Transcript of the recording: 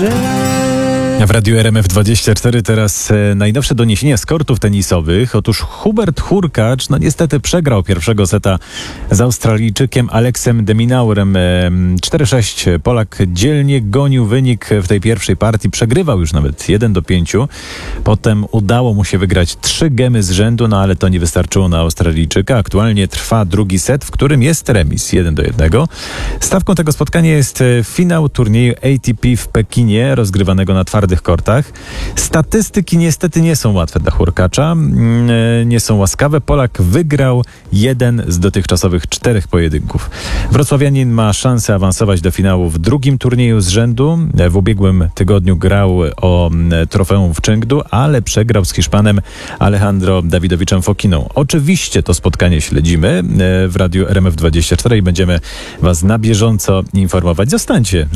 W Radiu RMF24 teraz najnowsze doniesienia z kortów tenisowych. Otóż Hubert Hurkacz niestety przegrał pierwszego seta z Australijczykiem Aleksem de Minaurem 4-6. Polak dzielnie gonił wynik w tej pierwszej partii. Przegrywał już nawet 1-5. Potem udało mu się wygrać 3 gemy z rzędu, ale to nie wystarczyło na Australijczyka. Aktualnie trwa drugi set, w którym jest remis 1-1. Stawką tego spotkania jest finał turnieju ATP w Pekinie, rozgrywanego na twardych kortach. Statystyki niestety nie są łatwe dla Hurkacza, nie są łaskawe. Polak wygrał 1 z dotychczasowych 4 pojedynków. Wrocławianin ma szansę awansować do finału w drugim turnieju z rzędu. W ubiegłym tygodniu grał o trofeum w Chengdu, ale przegrał z Hiszpanem Alejandro Dawidowiczem Fokiną. Oczywiście to spotkanie śledzimy w Radiu RMF24 i będziemy Was na bieżąco informować. Zostańcie